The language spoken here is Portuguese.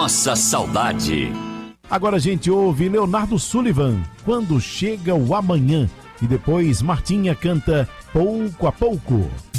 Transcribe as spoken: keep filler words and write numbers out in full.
nossa saudade. Agora a gente ouve Leonardo Sullivan, Quando Chega o Amanhã. E depois Martinha canta Pouco a Pouco.